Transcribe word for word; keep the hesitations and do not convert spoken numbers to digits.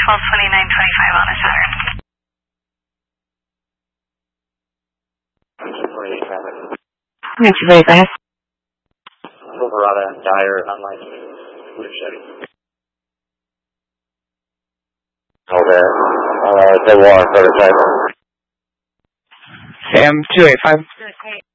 twelve twenty-nine twenty-five on a Saturn. two forty-five. Silverado, Dyer, unlicensed, Blue Chevy. Hold there. Uh, double R prototype. Sam two eighty-five.